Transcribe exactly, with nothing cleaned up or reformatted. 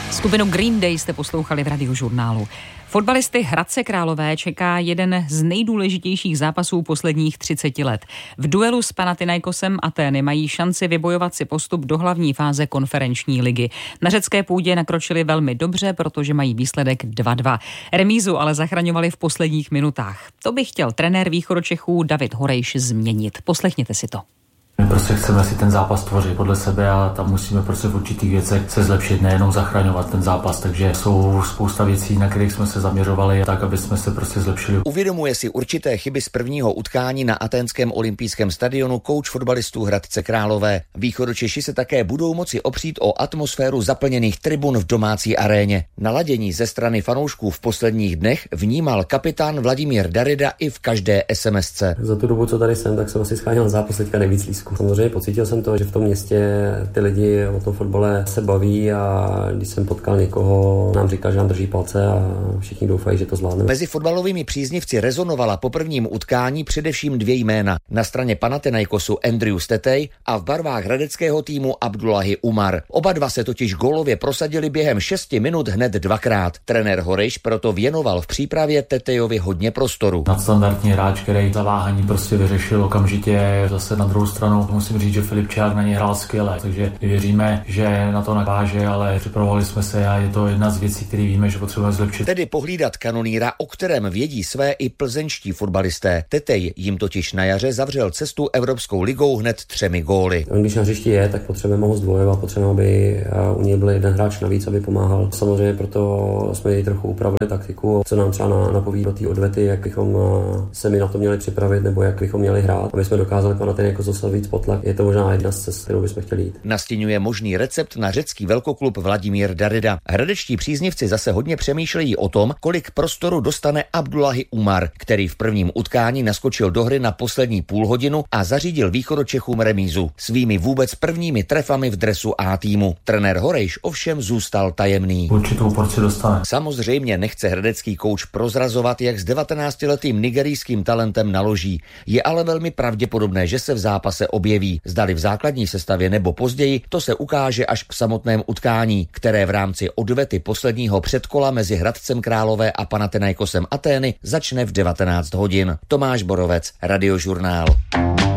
Skupinu Green Day jste poslouchali v Radiožurnálu. Fotbalisty Hradce Králové čeká jeden z nejdůležitějších zápasů posledních třiceti let. V duelu s Panathinaikosem Atény mají šanci vybojovat si postup do hlavní fáze konferenční ligy. Na řecké půdě nakročili velmi dobře, protože mají výsledek dva dva. Remízu ale zachraňovali v posledních minutách. To by chtěl trenér Východočechů David Horejš změnit. Poslechněte si to. My prostě chceme si ten zápas tvořit podle sebe a tam musíme prostě v určitých věcech se zlepšit, nejenom zachraňovat ten zápas, takže jsou spousta věcí, na kterých jsme se zaměřovali, tak aby jsme se prostě zlepšili. Uvědomuje si určité chyby z prvního utkání na athénském olympijském stadionu kouč fotbalistů Hradce Králové. Východočeši se také budou moci opřít o atmosféru zaplněných tribun v domácí aréně. Naladění ze strany fanoušků v posledních dnech vnímal kapitán Vladimír Darida i v každé SMSce. Za tu dobu, co tady jsem, tak jsem asi scháněl zápas teďka nejvíc lístků. Samozřejmě pocítil jsem to, že v tom městě ty lidi o tom fotbale se baví a když jsem potkal někoho, nám říkal, že nám drží palce a všichni doufají, že to zvládneme. Mezi fotbalovými příznivci rezonovala po prvním utkání především dvě jména. Na straně Panathinaikosu Andrew Stetej a v barvách hradeckého týmu Abdullahi Umar. Oba dva se totiž gólově prosadili během šesti minut hned dvakrát. Trenér Horejš proto věnoval v přípravě Tetejovi hodně prostoru. Nadstandardní hráč, který zaváhání prostě vyřešil okamžitě. Zase na druhou stranu musím říct, že Filipčák na něj hrál skvěle, takže věříme, že na to naváže, ale připravovali jsme se a je to jedna z věcí, které víme, že potřebujeme zlepšit. Tedy pohlídat kanonýra, o kterém vědí své i plzeňští fotbalisté. Tetej jim totiž na jaře zavřel cestu Evropskou ligou hned třemi góly. On když na hřišti je, tak potřebujeme ho zdvojovat, potřebujeme, aby u něj byl jeden hráč navíc, aby pomáhal. Samozřejmě proto jsme ji trochu upravili taktiku, co nám třeba napoví do té odvety, jak bychom se mi na to měli připravit nebo jak bychom měli hrát, aby jsme dokázali Panathinaikos dostat víc potlak. Je to možná jedna z cest, kterou bychom chtěli jít. Nastiňuje možný recept na řecký velkoklub Vladimír Darida. Hradečtí příznivci zase hodně přemýšlejí o tom, kolik prostoru dostane Abdullahi Umar, který v prvním utkání naskočil do hry na poslední půl hodinu a zařídil Východočechům remízu svými vůbec prvními trefami v dresu A týmu. Trenér Horejš ovšem zůstal tajemný. Určitou porci dostane. Samozřejmě nechce hradecký kouč prozrazovat, jak s devatenáctiletým nigerijským talentem naloží. Je ale velmi pravděpodobné, že se v zápase objeví. Zdali v základní sestavě nebo později, to se ukáže až v samotném utkání, které v rámci odvety posledního předkola mezi Hradcem Králové a Panathinaikosem Atény začne v devatenáct hodin. Tomáš Borovec, Radiožurnál.